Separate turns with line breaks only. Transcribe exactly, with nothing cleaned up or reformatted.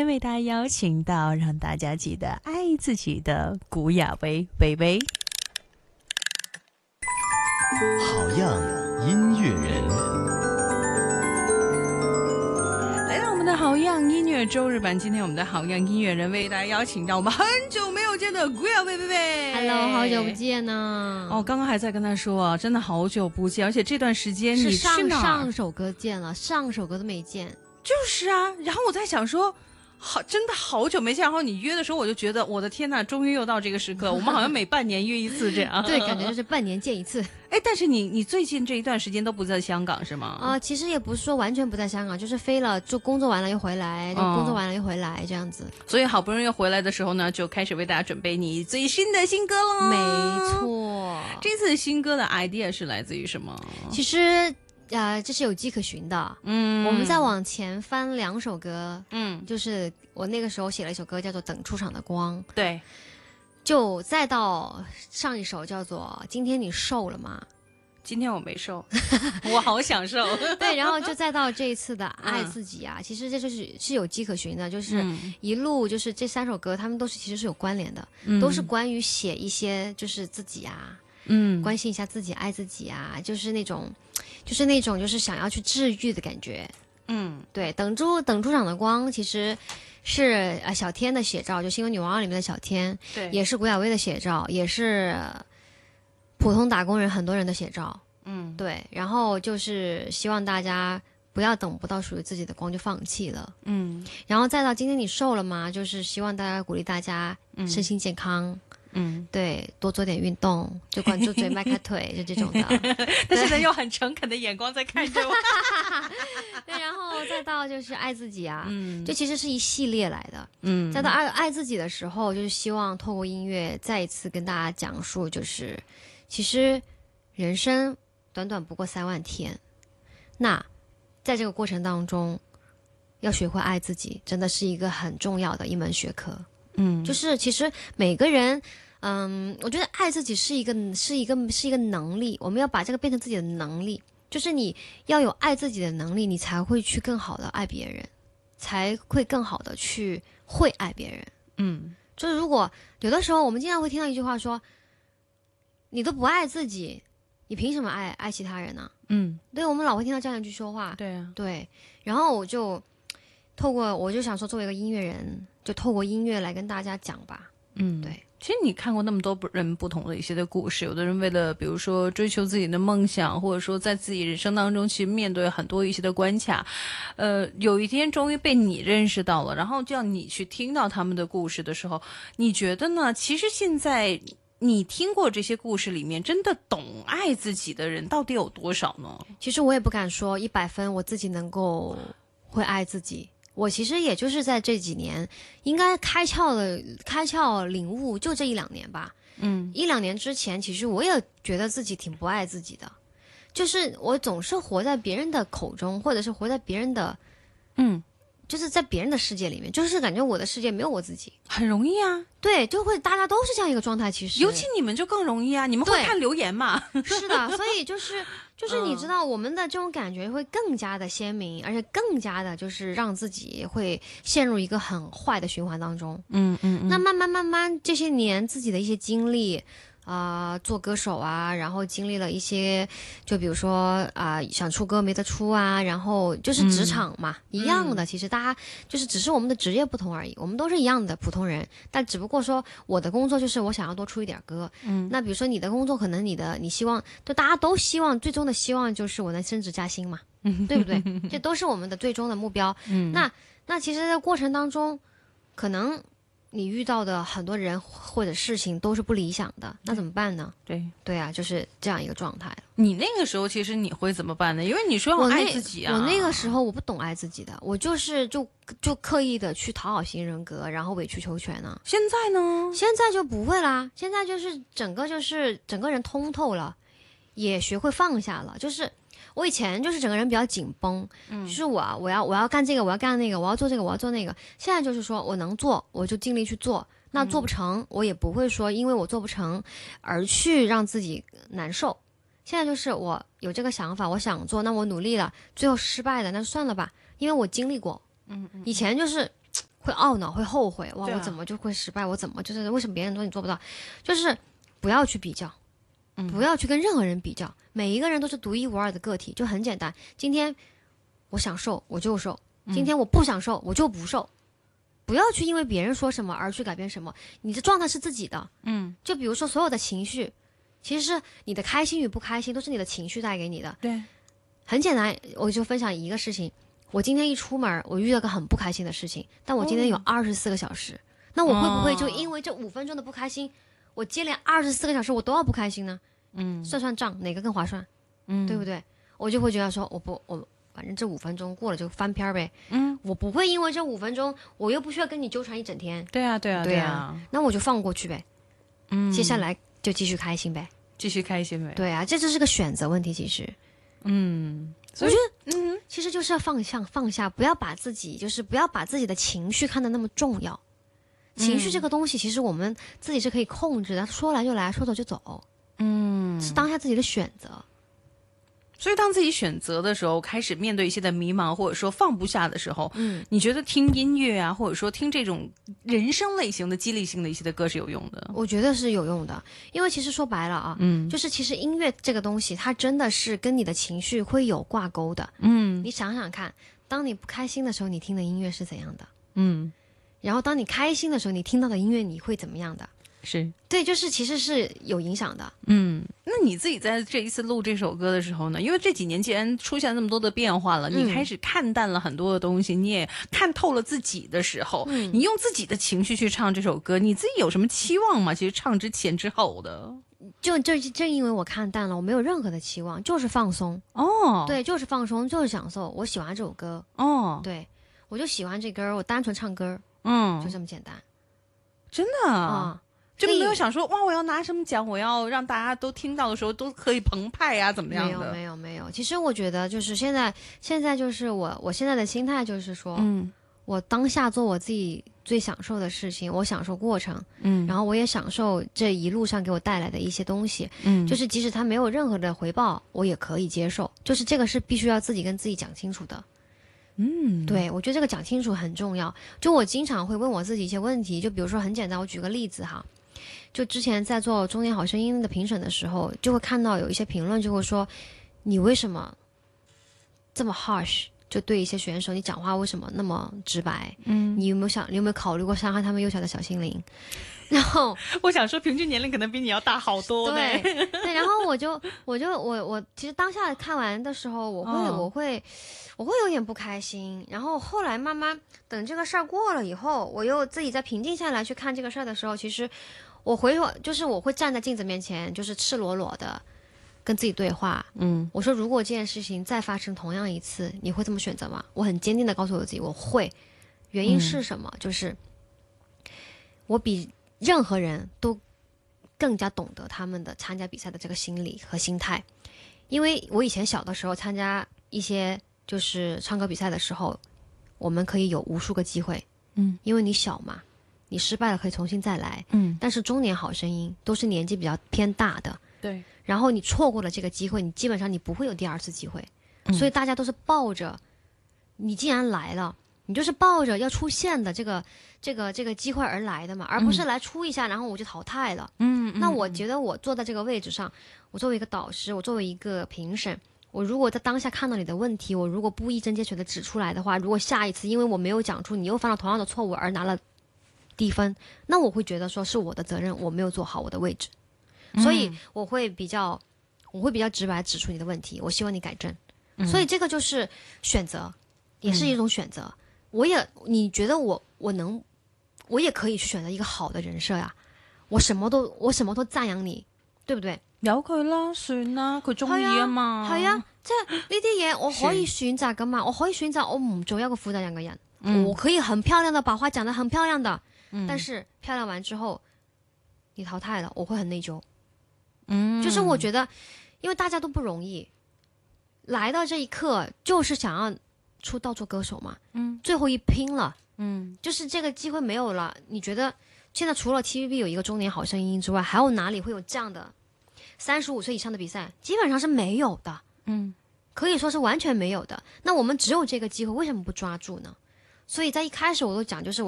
为大家邀请到让大家记得爱自己的古雅薇薇薇。
好样音乐人，
来到我们的好样音乐周日版，今天我们的好样音乐人为大家邀请到我们很久没有见的古雅薇薇薇。
Hello， 好久不见呢。
哦，刚刚还在跟他说啊，真的好久不见，而且这段时间你
是上
去哪儿？
上首歌见了，上首歌都没见。
就是啊，然后我在想说。好，真的好久没见。然后你约的时候，我就觉得我的天呐，终于又到这个时刻。我们好像每半年约一次这样。
对，感觉就是半年见一次。
哎，但是你你最近这一段时间都不在香港是吗？
啊、呃，其实也不是说完全不在香港，就是飞了，就工作完了又回来，就工作完了又回来、哦、这样子。
所以好不容易回来的时候呢，就开始为大家准备你最新的新歌了。
没错，
这次新歌的 idea 是来自于什么？
其实。呃，这是有迹可循的。嗯，我们再往前翻两首歌，嗯，就是我那个时候写了一首歌叫做《等出场的光》，
对，
就再到上一首叫做《今天你瘦了吗》。
今天我没瘦，我好享受。
对，然后就再到这一次的爱自己啊，嗯、其实这就是是有迹可循的，就是一路就是这三首歌，他们都是其实是有关联的，嗯、都是关于写一些就是自己啊。嗯，关心一下自己，爱自己啊，就是那种，就是那种，就是想要去治愈的感觉。嗯，对，等出等出场的光，其实是呃小天的写照，就《新闻女王》里面的小天，对，也是古雅薇的写照，也是普通打工人很多人的写照。嗯，对，然后就是希望大家不要等不到属于自己的光就放弃了。嗯，然后再到今天你瘦了吗？就是希望大家鼓励大家身心健康。嗯嗯，对，多做点运动，就关注嘴、迈开腿，就这种的。
但是呢，用很诚恳的眼光在看着我。
对，然后再到就是爱自己啊，嗯，就其实是一系列来的。嗯，再到爱爱自己的时候，就是希望透过音乐再一次跟大家讲述，就是其实人生短短不过三万天，那在这个过程当中，要学会爱自己，真的是一个很重要的一门学科。嗯，就是其实每个人，嗯，我觉得爱自己是一个是一个是一个能力，我们要把这个变成自己的能力，就是你要有爱自己的能力，你才会去更好的爱别人，才会更好的去会爱别人。嗯，就是如果有的时候我们经常会听到一句话说，你都不爱自己，你凭什么爱爱其他人呢？嗯，对，我们老会听到这样一句说话。
对啊，
对，然后我就透过我就想说，作为一个音乐人。就透过音乐来跟大家讲吧。嗯，对。
其实你看过那么多人不同的一些的故事，有的人为了比如说追求自己的梦想，或者说在自己人生当中其实面对很多一些的关卡，呃，有一天终于被你认识到了，然后叫你去听到他们的故事的时候，你觉得呢？其实现在你听过这些故事里面，真的懂爱自己的人到底有多少呢？
其实我也不敢说一百分我自己能够会爱自己。我其实也就是在这几年，应该开窍了，开窍领悟就这一两年吧。嗯，一两年之前，其实我也觉得自己挺不爱自己的，就是我总是活在别人的口中，或者是活在别人的，嗯，就是在别人的世界里面，就是感觉我的世界没有我自己。
很容易啊，
对，就会大家都是这样一个状态。其实，
尤其你们就更容易啊，你们会看留言嘛？
是的，所以就是就是你知道，我们的这种感觉会更加的鲜明，而且更加的就是让自己会陷入一个很坏的循环当中。嗯嗯嗯。那慢慢慢慢这些年自己的一些经历。啊、呃，做歌手啊，然后经历了一些，就比如说啊、呃，想出歌没得出啊，然后就是职场嘛，嗯、一样的。其实大家就是只是我们的职业不同而已，我们都是一样的普通人，但只不过说我的工作就是我想要多出一点歌，嗯，那比如说你的工作可能你的你希望，就大家都希望最终的希望就是我能升职加薪嘛，嗯、对不对？这都是我们的最终的目标。嗯，那那其实，在过程当中，可能。你遇到的很多人或者事情都是不理想的，那怎么办呢？
对
对啊，就是这样一个状态。
你那个时候其实你会怎么办呢？因为你说要爱自己啊。
我那，我那个时候我不懂爱自己的，我就是就就刻意的去讨好型人格，然后委曲求全呢。
现在呢？
现在就不会啦，现在就是整个就是整个人通透了，也学会放下了，就是。我以前就是整个人比较紧绷，嗯，就是我我要我要干这个，我要干那个，我要做这个，我要做那个。现在就是说我能做，我就尽力去做。那做不成，嗯、我也不会说因为我做不成而去让自己难受。现在就是我有这个想法，我想做，那我努力了，最后失败了，那就算了吧，因为我经历过。嗯嗯。以前就是会会懊恼，会后悔，哇，
啊、
我怎么就会失败？我怎么就是为什么别人说你做不到？就是不要去比较，嗯、不要去跟任何人比较，每一个人都是独一无二的个体，就很简单。今天我想瘦我就瘦，今天我不想瘦我就不瘦。不要去因为别人说什么而去改变什么，你的状态是自己的。嗯，就比如说所有的情绪，其实是你的开心与不开心都是你的情绪带给你的。
对，
很简单，我就分享一个事情。我今天一出门，我遇到个很不开心的事情，但我今天有二十四个小时，哦、那我会不会就因为这五分钟的不开心，我接连二十四个小时我都要不开心呢？嗯，算算账，哪个更划算？嗯，对不对？我就会觉得说，我不我。反正这五分钟过了就翻篇呗，嗯，我不会因为这五分钟，我又不需要跟你纠缠一整天，
对啊，对啊，
对啊，那我就放过去呗，嗯，接下来就继续开心呗，
继续开心呗，
对啊，这就是个选择问题，其实，
嗯，
我觉得，嗯，其实就是要放下，放下，不要把自己，就是不要把自己的情绪看得那么重要，情绪这个东西，其实我们自己是可以控制的，说来就来，说走就走，嗯，是当下自己的选择。
所以当自己选择的时候，开始面对一些的迷茫，或者说放不下的时候，嗯，你觉得听音乐啊，或者说听这种人生类型的激励性的一些的歌是有用的？
我觉得是有用的，因为其实说白了啊，嗯，就是其实音乐这个东西，它真的是跟你的情绪会有挂钩的，嗯，你想想看，当你不开心的时候，你听的音乐是怎样的？嗯，然后当你开心的时候，你听到的音乐你会怎么样的？
是
对，就是其实是有影响的。
嗯，那你自己在这一次录这首歌的时候呢？因为这几年既然出现那么多的变化了，嗯、你开始看淡了很多的东西，你也看透了自己的时候，嗯、你用自己的情绪去唱这首歌，你自己有什么期望吗？其实唱之前之后的，
就就正因为我看淡了，我没有任何的期望，就是放松哦，对，就是放松，就是享受。我喜欢这首歌哦，对，我就喜欢这歌，我单纯唱歌，嗯，就这么简单，
真的啊。嗯就没有想说哇，我要拿什么奖，我要让大家都听到的时候都可以澎湃呀、啊，怎么样的？
没有没有没有。其实我觉得就是现在，现在就是我我现在的心态就是说，嗯，我当下做我自己最享受的事情，我享受过程，嗯，然后我也享受这一路上给我带来的一些东西，嗯，就是即使它没有任何的回报，我也可以接受，就是这个是必须要自己跟自己讲清楚的。嗯，对，我觉得这个讲清楚很重要。就我经常会问我自己一些问题，就比如说很简单，我举个例子哈。就之前在做中年好声音的评审的时候，就会看到有一些评论就会说，你为什么这么 harsh， 就对一些选手，你讲话为什么那么直白？嗯，你有没有想，你有没有考虑过伤害他们幼小的小心灵？然后
我想说，平均年龄可能比你要大好多。
对对，然后我就我就我我其实当下看完的时候，我会、哦、我会我会有点不开心。然后后来慢慢等这个事儿过了以后，我又自己再平静下来去看这个事儿的时候，其实。我回头就是我会站在镜子面前，就是赤裸裸的跟自己对话。嗯，我说如果这件事情再发生同样一次，你会这么选择吗？我很坚定的告诉我自己，我会。原因是什么？嗯、就是我比任何人都更加懂得他们的参加比赛的这个心理和心态，因为我以前小的时候参加一些就是唱歌比赛的时候，我们可以有无数个机会。嗯，因为你小嘛。你失败了可以重新再来，嗯，但是中年好声音都是年纪比较偏大的，
对，
然后你错过了这个机会，你基本上你不会有第二次机会，嗯、所以大家都是抱着，你既然来了，你就是抱着要出现的这个这个这个机会而来的嘛，而不是来出一下、嗯、然后我就淘汰了，嗯，那我觉得我坐在这个位置上，我作为一个导师，我作为一个评审。我如果在当下看到你的问题，我如果不一针见血的指出来的话，如果下一次因为我没有讲出，你又犯了同样的错误而拿了低分，那我会觉得说是我的责任，我没有做好我的位置，嗯、所以我会比较，我会比较直白指出你的问题，我希望你改正。嗯、所以这个就是选择，也是一种选择。嗯、我也，你觉得我我能，我也可以去选择一个好的人设呀，我什麼都我什麼都讚揚你，對不對？
由佢啦，算啦，佢中意啊嘛。
係啊，即係呢啲嘢我可以選擇噶嘛，我可以選擇我唔做一個負責任嘅人，嗯、我可以很漂亮的把話講得很漂亮的。嗯、但是漂亮完之後你淘汰了，我會很內疚。嗯，就是我覺得因為大家都不容易來到這一刻就是想要出道做歌手嘛，嗯，最後一拼了，嗯，就是這個機會沒有了。你覺得現在除了 T V B 有一個中年好聲音之外，還有哪裡會有這樣的三十五歲以上的比賽？基本上是沒有的，嗯，可以說是完全沒有的。那我們只有這個機會，為什麼不抓住呢？所以在一開始我都講，就是我